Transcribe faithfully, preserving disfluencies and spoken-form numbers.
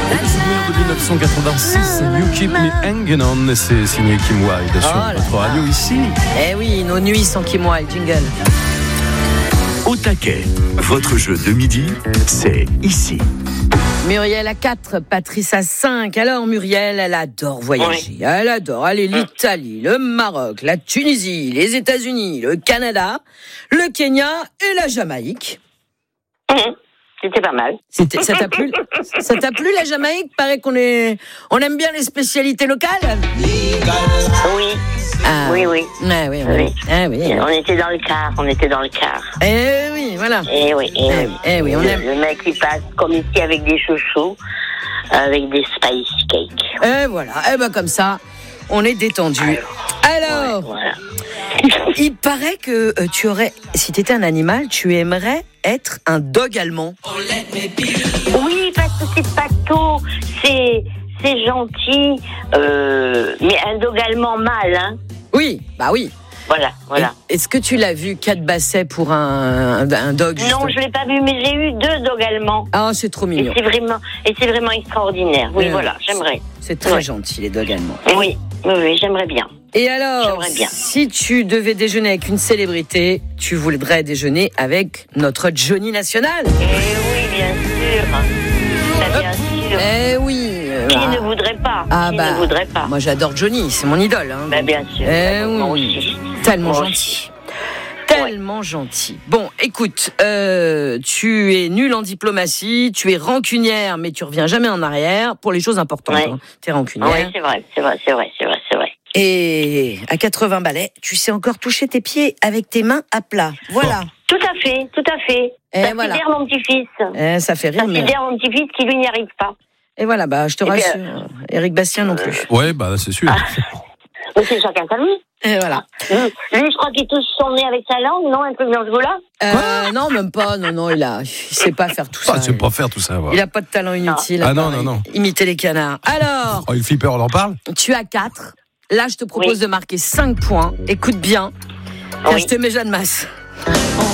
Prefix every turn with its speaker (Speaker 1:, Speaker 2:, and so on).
Speaker 1: Souvenir de dix-neuf cent quatre-vingt-six, You Keep Me Hanging On, c'est signé Kim Wilde sur
Speaker 2: Oh
Speaker 1: notre radio ici.
Speaker 2: Eh oui, nos nuits sans Kim Wilde, jingle.
Speaker 3: Au taquet, votre jeu de midi, c'est ici.
Speaker 2: Muriel à quatre, Patrice à cinq. Alors Muriel, elle adore voyager. Oui. Elle adore aller l'Italie, le Maroc, la Tunisie, les États-Unis, le Canada, le Kenya et la Jamaïque.
Speaker 4: Mmh. C'était pas mal.
Speaker 2: C'était, ça t'a plu? Ça t'a plu la Jamaïque? Paraît qu'on est, on aime bien les spécialités locales.
Speaker 4: Oui.
Speaker 2: Ah,
Speaker 4: oui, oui.
Speaker 2: Ah, oui, oui.
Speaker 4: oui.
Speaker 2: Ah, oui.
Speaker 4: On était dans le car, on était dans le car.
Speaker 2: Eh oui, voilà.
Speaker 4: Eh oui, eh,
Speaker 2: eh,
Speaker 4: oui.
Speaker 2: Eh oui, on
Speaker 4: le,
Speaker 2: aime.
Speaker 4: Le mec il passe comme ici avec des chouchous, avec des spice cakes.
Speaker 2: Eh voilà. Eh ben comme ça, on est détendu. Alors. Alors.
Speaker 4: Ouais, voilà.
Speaker 2: Il paraît que euh, tu aurais, si tu étais un animal, tu aimerais être un dog allemand.
Speaker 4: Oui, parce que c'est pato, c'est, c'est gentil, euh, mais un dog allemand mâle, hein.
Speaker 2: Oui, bah oui.
Speaker 4: Voilà, voilà.
Speaker 2: Et, est-ce que tu l'as vu, quatre bassets pour un, un, un dog?
Speaker 4: Non, je ne l'ai pas vu, mais j'ai eu deux dogs allemands.
Speaker 2: Ah, c'est trop mignon.
Speaker 4: Et c'est vraiment, et c'est vraiment extraordinaire. Oui, euh, voilà, j'aimerais.
Speaker 2: C'est très
Speaker 4: ouais.
Speaker 2: gentil, les dogs allemands.
Speaker 4: Oui, oui, oui, j'aimerais bien.
Speaker 2: Et alors,
Speaker 4: bien.
Speaker 2: si tu devais déjeuner avec une célébrité, tu voudrais déjeuner avec notre Johnny national?
Speaker 4: Eh oui, bien sûr. Ça, bien sûr.
Speaker 2: Eh oui.
Speaker 4: Qui bah. ne voudrait pas
Speaker 2: Ah
Speaker 4: Qui
Speaker 2: bah,
Speaker 4: ne voudrait pas
Speaker 2: moi j'adore Johnny, c'est mon idole. Hein.
Speaker 4: Bah bien sûr.
Speaker 2: Eh
Speaker 4: bah,
Speaker 2: oui.
Speaker 4: Moi aussi.
Speaker 2: Tellement
Speaker 4: moi
Speaker 2: gentil.
Speaker 4: Aussi.
Speaker 2: Tellement ouais. gentil. Bon, écoute, euh, tu es nul en diplomatie, tu es rancunière, mais tu reviens jamais en arrière pour les choses importantes.
Speaker 4: Ouais.
Speaker 2: Hein. Tu es rancunière.
Speaker 4: Oui, c'est vrai, c'est vrai, c'est vrai, c'est vrai, c'est vrai.
Speaker 2: Et à quatre-vingts balais, tu sais encore toucher tes pieds avec tes mains à plat. Voilà.
Speaker 4: Oh. Tout à fait, tout à fait.
Speaker 2: Et
Speaker 4: ça
Speaker 2: voilà.
Speaker 4: sidère mon petit-fils.
Speaker 2: Eh, ça fait rire.
Speaker 4: Ça
Speaker 2: mais...
Speaker 4: sidère mon petit-fils qui lui n'y arrive pas.
Speaker 2: Et voilà, bah je te Et rassure. Bien, Éric Bastien non plus.
Speaker 1: Euh, ouais, bah c'est sûr.
Speaker 4: Ah. Mais c'est chacun sa vie.
Speaker 2: Et voilà.
Speaker 4: Lui, lui, je crois qu'il touche son nez avec sa langue, non? Un truc dans ce goût-là?
Speaker 2: euh, Non, même pas. Non, non, il a, il sait pas faire tout ça.
Speaker 1: Ah, il sait pas faire tout ça. Ouais.
Speaker 2: Il a pas de talent inutile.
Speaker 1: Ah non, non, non.
Speaker 2: Imiter les canards. Alors.
Speaker 1: Oh, le flipper, on en parle?
Speaker 2: Tu as quatre. Là, je te propose oui. de marquer cinq points. Écoute bien.
Speaker 4: Oui.
Speaker 2: Je te mets Jeanne Masse.